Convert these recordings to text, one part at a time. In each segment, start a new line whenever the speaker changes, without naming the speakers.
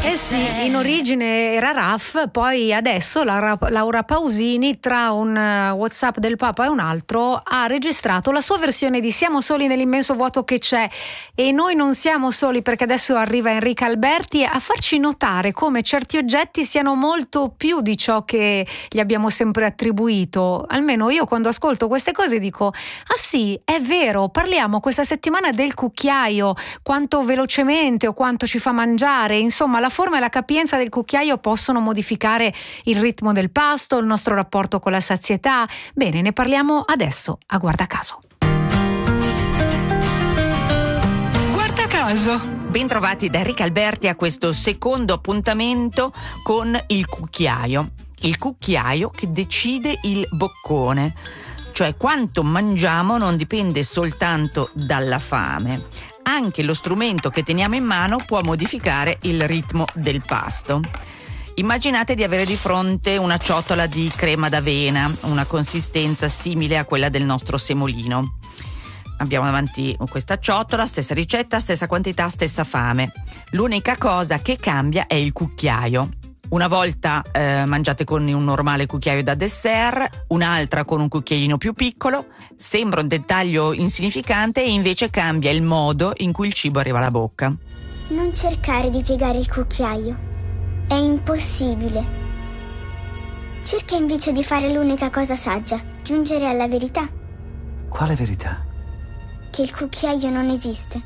Eh sì, in origine era RAF, poi adesso Laura Pausini, tra un WhatsApp del Papa e un altro, ha registrato la sua versione di Siamo soli nell'immenso vuoto che c'è, e noi non siamo soli, perché adesso arriva Enrica Alberti a farci notare come certi oggetti siano molto più di ciò che gli abbiamo sempre attribuito. Almeno io, quando ascolto queste cose, dico: ah sì, è vero, parliamo questa settimana del cucchiaio, quanto velocemente o quanto ci fa mangiare, insomma la forma e la capienza del cucchiaio possono modificare il ritmo del pasto, il nostro rapporto con la sazietà. Bene, ne parliamo adesso a Guarda Caso.
Guarda Caso.
Bentrovati da Enrica Alberti a questo secondo appuntamento con il cucchiaio. Il cucchiaio che decide il boccone, cioè quanto mangiamo non dipende soltanto dalla fame. Anche lo strumento che teniamo in mano può modificare il ritmo del pasto. Immaginate di avere di fronte una ciotola di crema d'avena, una consistenza simile a quella del nostro semolino. Abbiamo davanti questa ciotola, stessa ricetta, stessa quantità, stessa fame. L'unica cosa che cambia è il cucchiaio. Una volta mangiate con un normale cucchiaio da dessert, un'altra con un cucchiaino più piccolo. Sembra un dettaglio insignificante e invece cambia il modo in cui il cibo arriva alla bocca.
Non cercare di piegare il cucchiaio, è impossibile. Cerca invece di fare l'unica cosa saggia, giungere alla verità.
Quale verità?
Che il cucchiaio non esiste.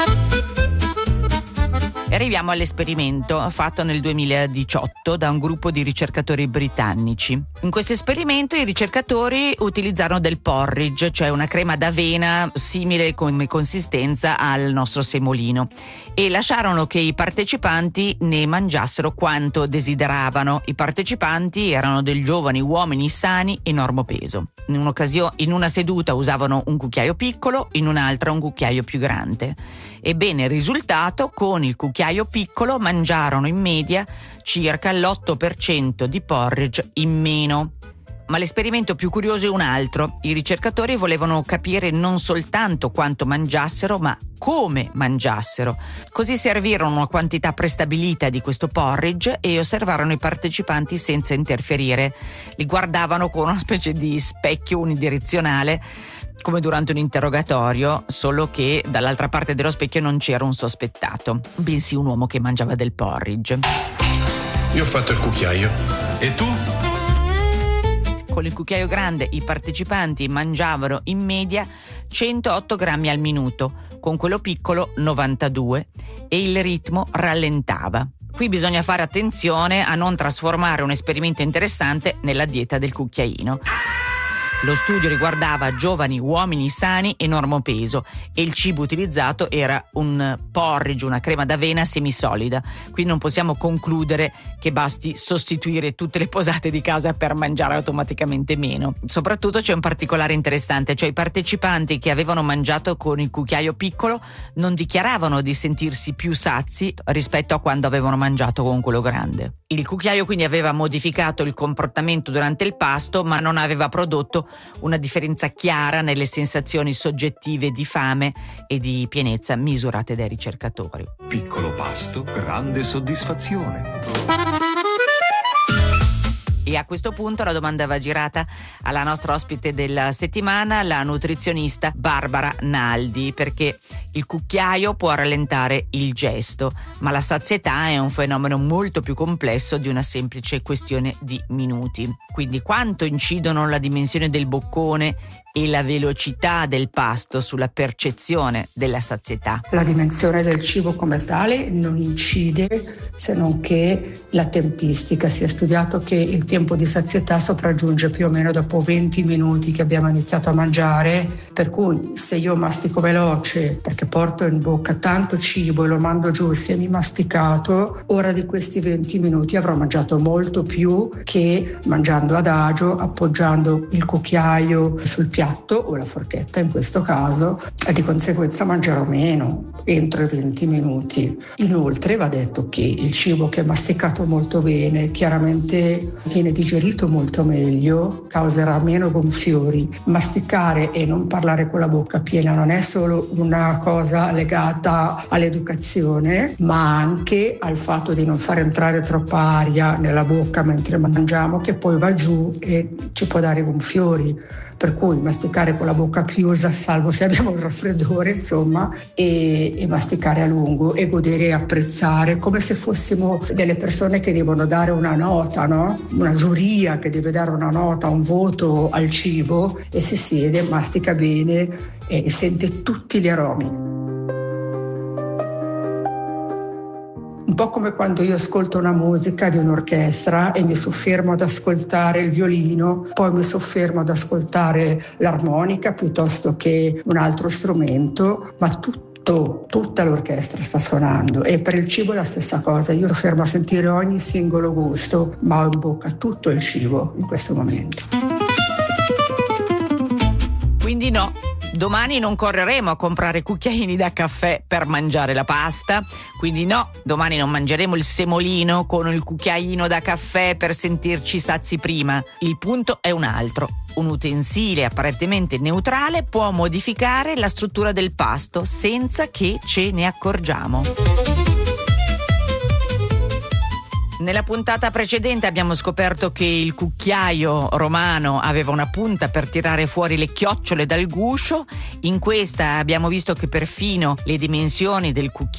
E arriviamo all'esperimento fatto nel 2018 da un gruppo di ricercatori britannici. In questo esperimento i ricercatori utilizzarono del porridge, cioè una crema d'avena simile come consistenza al nostro semolino, e lasciarono che i partecipanti ne mangiassero quanto desideravano. I partecipanti erano dei giovani uomini sani e normopeso. In una seduta usavano un cucchiaio piccolo, in un'altra un cucchiaio più grande. Ebbene, il risultato: con il cucchiaio piccolo mangiarono in media circa l'8% di porridge in meno. Ma l'esperimento più curioso è un altro. I ricercatori volevano capire non soltanto quanto mangiassero, ma come mangiassero. Così servirono una quantità prestabilita di questo porridge e osservarono i partecipanti senza interferire. Li guardavano con una specie di specchio unidirezionale, come durante un interrogatorio, solo che dall'altra parte dello specchio non c'era un sospettato, bensì un uomo che mangiava del porridge.
Io ho fatto il cucchiaio. E tu?
Con il cucchiaio grande i partecipanti mangiavano in media 108 grammi al minuto, con quello piccolo 92, e il ritmo rallentava. Qui bisogna fare attenzione a non trasformare un esperimento interessante nella dieta del cucchiaino. Lo studio riguardava giovani uomini sani e normopeso e il cibo utilizzato era un porridge, una crema d'avena semisolida. Quindi non possiamo concludere che basti sostituire tutte le posate di casa per mangiare automaticamente meno. Soprattutto c'è un particolare interessante, cioè i partecipanti che avevano mangiato con il cucchiaio piccolo non dichiaravano di sentirsi più sazi rispetto a quando avevano mangiato con quello grande. Il cucchiaio quindi aveva modificato il comportamento durante il pasto, ma non aveva prodotto una differenza chiara nelle sensazioni soggettive di fame e di pienezza misurate dai ricercatori.
Piccolo pasto, grande soddisfazione.
E a questo punto la domanda va girata alla nostra ospite della settimana, la nutrizionista Barbara Naldi, perché il cucchiaio può rallentare il gesto, ma la sazietà è un fenomeno molto più complesso di una semplice questione di minuti. Quindi quanto incidono la dimensione del boccone e la velocità del pasto sulla percezione della sazietà?
La dimensione del cibo come tale non incide, se non che la tempistica. Si è studiato che il tempo di sazietà sopraggiunge più o meno dopo 20 minuti che abbiamo iniziato a mangiare, per cui se io mastico veloce perché porto in bocca tanto cibo e lo mando giù semi masticato, ora di questi 20 minuti avrò mangiato molto più che mangiando adagio, appoggiando il cucchiaio sul piatto o la forchetta in questo caso, e di conseguenza mangerò meno entro i 20 minuti. Inoltre va detto che il cibo che è masticato molto bene chiaramente viene viene digerito molto meglio, causerà meno gonfiori. Masticare e non parlare con la bocca piena non è solo una cosa legata all'educazione, ma anche al fatto di non far entrare troppa aria nella bocca mentre mangiamo, che poi va giù e ci può dare gonfiori. Per cui masticare con la bocca chiusa, salvo se abbiamo il raffreddore, insomma, e masticare a lungo e godere e apprezzare, come se fossimo delle persone che devono dare una nota, no? Una giuria che deve dare una nota, un voto al cibo, e si siede, mastica bene e sente tutti gli aromi. Un po' come quando io ascolto una musica di un'orchestra e mi soffermo ad ascoltare il violino, poi mi soffermo ad ascoltare l'armonica piuttosto che un altro strumento, ma tutta l'orchestra sta suonando. E per il cibo è la stessa cosa, io fermo a sentire ogni singolo gusto, ma ho in bocca tutto il cibo in questo momento.
Quindi no, domani non correremo a comprare cucchiaini da caffè per mangiare la pasta, quindi no, domani non mangeremo il semolino con il cucchiaino da caffè per sentirci sazi prima. Il punto è un altro. Un utensile apparentemente neutrale può modificare la struttura del pasto senza che ce ne accorgiamo. Nella puntata precedente abbiamo scoperto che il cucchiaio romano aveva una punta per tirare fuori le chiocciole dal guscio. In questa abbiamo visto che perfino le dimensioni del cucchiaio